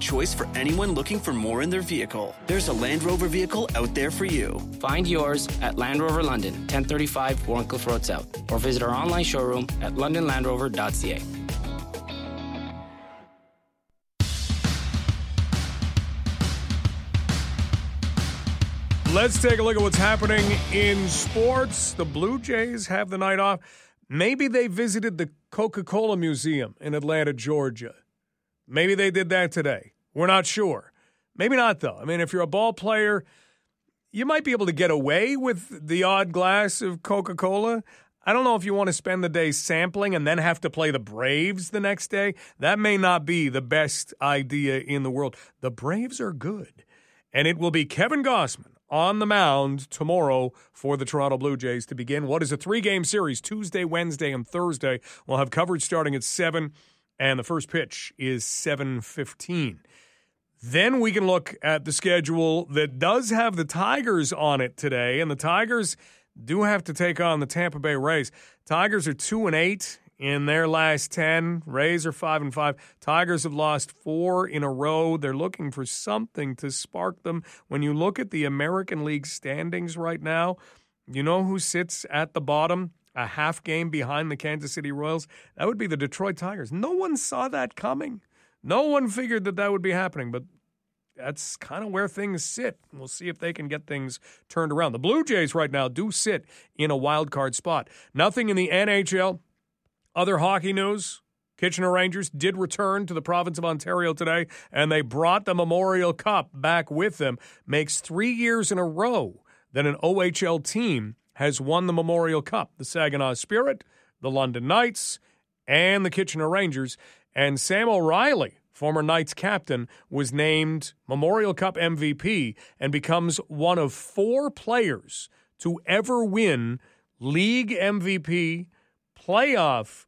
choice for anyone looking for more in their vehicle. There's a Land Rover vehicle out there for you. Find yours at Land Rover London, 1035 Warncliffe Road South, or visit our online showroom at londonlandrover.ca. Let's take a look at what's happening in sports. The Blue Jays have the night off. Maybe they visited the Coca-Cola Museum in Atlanta, Georgia. Maybe they did that today. We're not sure. Maybe not, though. I mean, if you're a ball player, you might be able to get away with the odd glass of Coca-Cola. I don't know if you want to spend the day sampling and then have to play the Braves the next day. That may not be the best idea in the world. The Braves are good. And it will be Kevin Gausman on the mound tomorrow for the Toronto Blue Jays to begin what is a 3-game series, Tuesday, Wednesday, and Thursday. We'll have coverage starting at 7, and the first pitch is 7:15. Then we can look at the schedule that does have the Tigers on it today, and the Tigers do have to take on the Tampa Bay Rays. Tigers are 2-8 in their last 10. Rays are 5-5. Tigers have lost 4 in a row. They're looking for something to spark them. When you look at the American League standings right now, you know who sits at the bottom, a half game behind the Kansas City Royals? That would be the Detroit Tigers. No one saw that coming. No one figured that would be happening, but that's kind of where things sit. We'll see if they can get things turned around. The Blue Jays right now do sit in a wild card spot. Nothing in the NHL. Other hockey news, Kitchener Rangers did return to the province of Ontario today, and they brought the Memorial Cup back with them. Makes 3 years in a row that an OHL team has won the Memorial Cup. The Saginaw Spirit, the London Knights, and the Kitchener Rangers. And Sam O'Reilly, former Knights captain, was named Memorial Cup MVP and becomes one of 4 players to ever win league MVP, playoff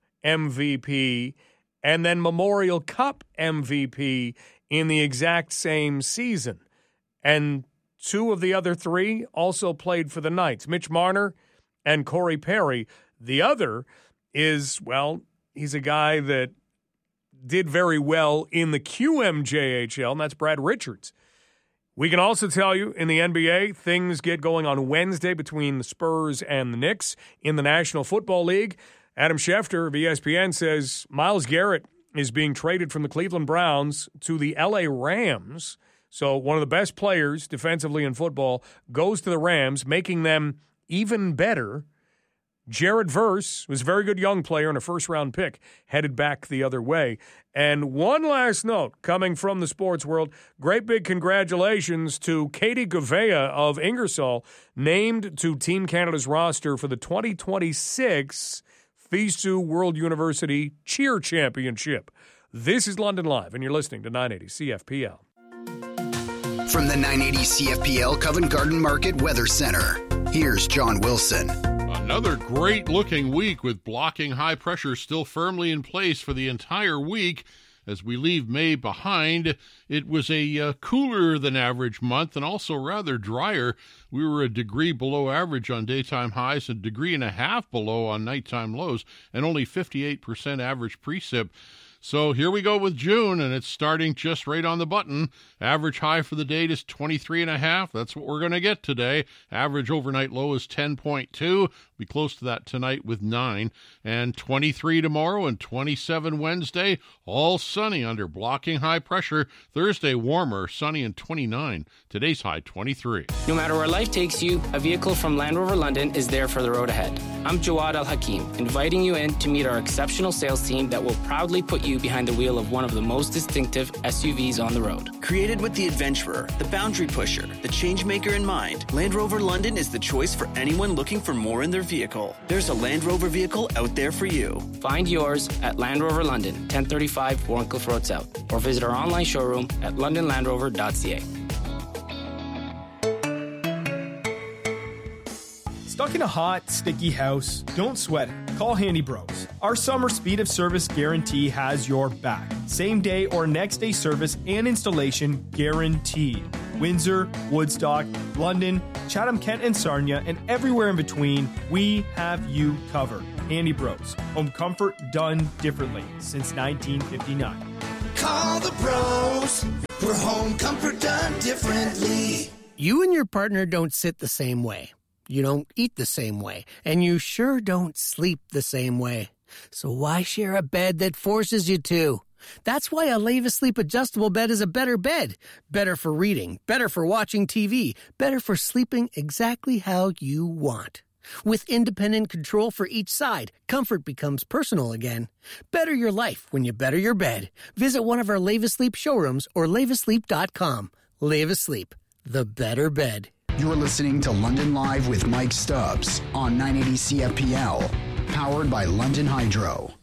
MVP, and then Memorial Cup MVP in the exact same season. And 2 of the other 3 also played for the Knights, Mitch Marner and Corey Perry. The other is, well, he's a guy that did very well in the QMJHL, and that's Brad Richards. We can also tell you in the NBA, things get going on Wednesday between the Spurs and the Knicks. In the National Football League, Adam Schefter of ESPN says Myles Garrett is being traded from the Cleveland Browns to the LA Rams. So one of the best players defensively in football goes to the Rams, making them even better. Jared Verse was a very good young player and a first-round pick, headed back the other way. And one last note coming from the sports world, great big congratulations to Katie Gouveia of Ingersoll, named to Team Canada's roster for the 2026 FISU World University Cheer Championship. This is London Live, and you're listening to 980 CFPL. From the 980 CFPL Covent Garden Market Weather Center, here's John Wilson. Another great-looking week with blocking high pressure still firmly in place for the entire week. As we leave May behind, it was a cooler-than-average month and also rather drier. We were a degree below average on daytime highs, a degree and a half below on nighttime lows, and only 58% average precip. So here we go with June, and it's starting just right on the button. Average high for the date is 23.5. That's what we're going to get today. Average overnight low is 10.2. Be close to that tonight with 9. And 23 tomorrow and 27 Wednesday. All sunny under blocking high pressure. Thursday warmer, sunny and 29. Today's high 23. No matter where life takes you, a vehicle from Land Rover London is there for the road ahead. I'm Jawad Al-Hakim, inviting you in to meet our exceptional sales team that will proudly put you behind the wheel of one of the most distinctive SUVs on the road. Created with the adventurer, the boundary pusher, the change maker in mind, Land Rover London is the choice for anyone looking for more in their vehicle. There's a Land Rover vehicle out there for you. Find yours at Land Rover London, 1035 Warncliffe Road South, or visit our online showroom at londonlandrover.ca. Stuck in a hot, sticky house? Don't sweat it. Call Handy Bros. Our summer speed of service guarantee has your back. Same day or next day service and installation guaranteed. Windsor, Woodstock, London, Chatham-Kent and Sarnia, and everywhere in between, we have you covered. Handy Bros. Home comfort done differently since 1959. Call the pros. We're home comfort done differently. You and your partner don't sit the same way. You don't eat the same way. And you sure don't sleep the same way. So why share a bed that forces you to? That's why a Leva Sleep adjustable bed is a better bed. Better for reading, better for watching TV, better for sleeping exactly how you want. With independent control for each side, comfort becomes personal again. Better your life when you better your bed. Visit one of our Leva Sleep showrooms or levasleep.com. Leva Sleep, the better bed. You're listening to London Live with Mike Stubbs on 980 CFPL, powered by London Hydro.